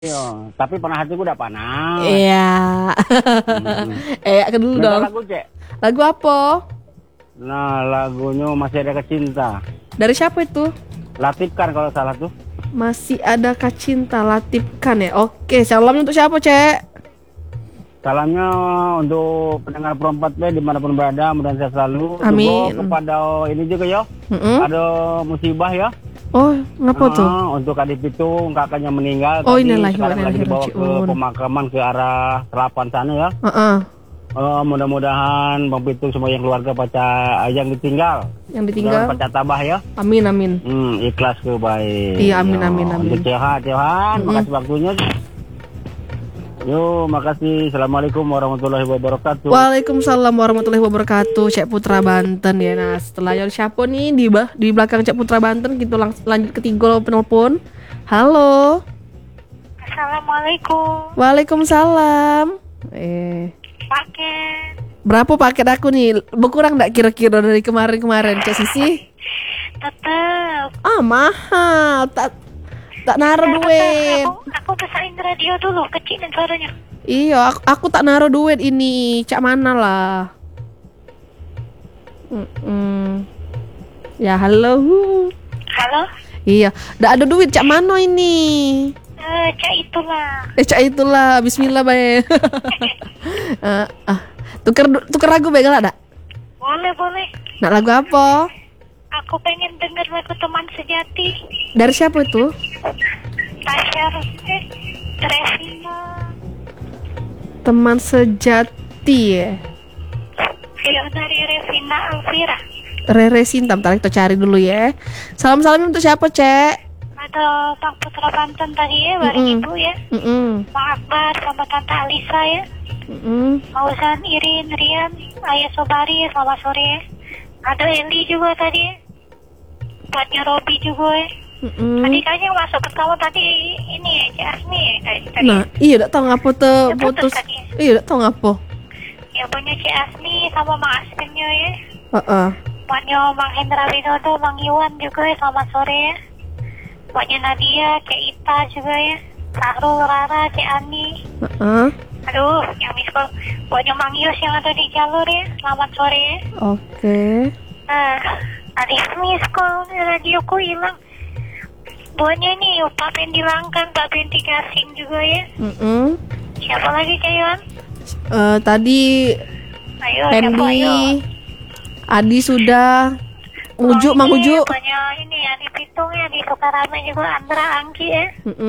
Iya, tapi panah hatiku udah panas. Iya. Ke dulu Minta dong. lagu, Cek. Lagu apa? Nah, lagunya Masih Ada Cinta. Dari siapa itu? Latif kan kalau salah tuh. Masih ada Cinta Latif kan ya? Oke, salam untuk siapa, Cek? Salamnya untuk pendengar Pro 4P dimanapun berada, mudah-mudahan sehat selalu. Amin. Juga kepada ini juga ya, ada musibah ya. Oh, ngapa tuh? Untuk Adik Pitung, kakaknya meninggal. Oh, Tadi innalillahi wa sekarang inna lagi ilaihi dibawa ke raji'un. pemakaman ke arah Serapan sana ya. Mudah-mudahan Bang Pitung semua yang keluarga baca yang ditinggal. Yang ditinggal. Baca tabah ya. Amin, amin. Ikhlas ke baik. Iya, amin, amin, amin. Untuk sehat, makasih waktunya. Yo, makasih. Assalamualaikum warahmatullahi wabarakatuh. Waalaikumsalam warahmatullahi wabarakatuh. Cek Putra Banten ya. Nah, setelah yang siapa nih di belakang Cek Putra Banten gitu lanjut ke tiga penelpon. Halo. Assalamualaikum. Waalaikumsalam. Paket. Berapa paket aku nih? Berkurang enggak kira-kira dari kemarin-kemarin, Cek Sisi? Tetep. Mahal. Tak naruh duit. Aku pesain radio dulu, kecilin suaranya. Iya, aku tak naruh duit ini. Cak mana lah? Ya, halo. Halo? Iya, ndak ada duit. Cak mana ini? Cak itulah. Cak itulah. Bismillah bae. Tuker lagu begal ada? Boleh. Nak lagu apa? Aku pengen denger lagu Teman Sejati. Dari siapa itu? Tasyar, Revina. Teman Sejati ya. Iya, dari Revina Alvira. Rere Sinta, bentar kita cari dulu ya. Salam-salam untuk siapa, Cek? Ada Bang Putra Banten tadi ya, bareng Ibu ya. Bang Akbar sama Tante Alisa ya. Fauzan, Irin, Rian, Ayah Sobari ya, selamat sore ya. Ada Eli juga tadi ya. Buatnya Robi juga ya. Tadi kayaknya yang masuk pertama tadi ini ya, Cik Asmi ya tadi. Nah, iya tak tahu ngapa putus. Tadi ya. Iya tak tahu ngapa. Ya punya Cik Asmi sama Mang Asminnya ya. Buatnya Mang Hendra Widodo, Mang Iwan juga ya, selamat sore ya. Buatnya Nadia, Cik Ita juga ya. Sahrul, Rara, Cik Ani. Aduh, yang miss call. Buatnya Mang Yus yang ada di jalur ya, selamat sore ya. Oke. Tadi miss call, radioku hilang. Buatnya ini Pak Pendi Langkan, Pak Pendi Gasing juga ya. Siapa lagi Cayon? Tadi Ayo, siapa Pendi, ayo? Adi sudah, Ujuk, Mang Ujuk. Banyak ini ya, di Pitung ya, di Sukarame juga Andra, Anggi ya.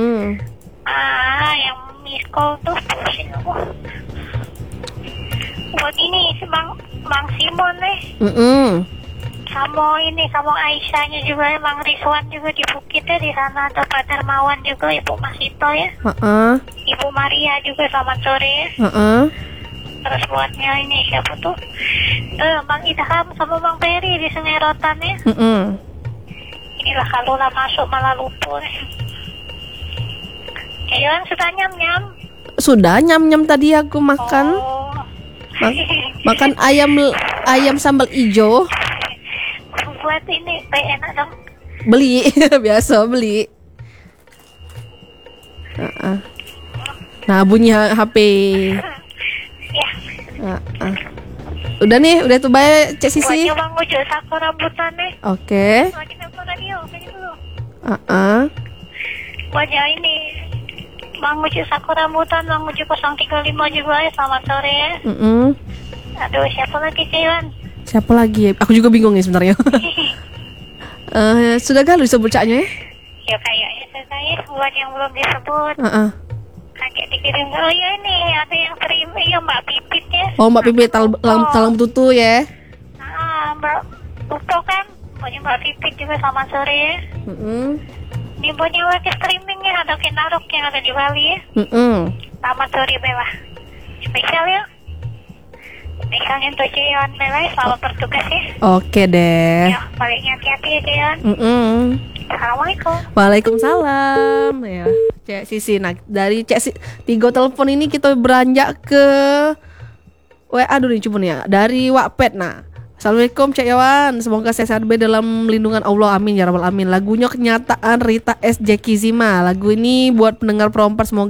Yang miss call tuh pusing aku. Buat ini si Mang Simon nih. Sama Aisyahnya juga ya, Mang Rizwan juga di Bukit ya, di sana ada Pak Darmawan juga, Ibu Masito ya. Ibu Maria juga, selamat sore ya. Terus buatnya ini siapa tuh? Mang Idham sama Mang Peri di Sungai Rotan ya. Inilah kalau lah masuk malah lupa nih. Kayaknya sudah nyam-nyam. Sudah nyam-nyam tadi aku makan. Makan ayam sambal ijo. Buat ini enak dong. Beli, biasa beli. Nah, bunyi HP. Ya. Udah nih, udah tuh baik Cek Sisi. Buatnya Mang Ujo saku rambutan nih. Oke. Lagi nonton radio, kayak dulu. Buatnya ini Mang Ujo saku rambutan, Mang Ujo 035 juga ya, selamat sore ya. Aduh, siapa lagi Cilan? Siapa lagi? Aku juga bingung nih sebenarnya. Sudah gak lu disebut Caknya ya? Ya kayaknya saya buat yang belum disebut. Kakek dikirim. Oh ya ini ada yang terima ya Mbak Pipit ya. Oh, Mbak Pipit talang tutu ya. Mbak Uto kan. Punya Mbak Pipit juga, selamat sore ya. Ini punya lagi streaming ya, ada Kenarok yang ada di Bali ya. Selamat sore Bella. Spesial ya. Spesialnya untuk Cian Bella, selamat bertugas ya. Oke deh. Ya, baliknya hati-hati ya Cian. Assalamualaikum. Waalaikumsalam ya. Cek Sisi. Nah, dari tiga telepon ini kita beranjak ke WA dulu nih, coba nih ya. Dari Wattpad. Nah, Assalamualaikum Cek Yawan. Semoga sehat dalam lindungan Allah, amin ya rabbal alamin. Lagunya Kenyataan Rita S. Jackie Zima. Lagu ini buat pendengar Perompat, semoga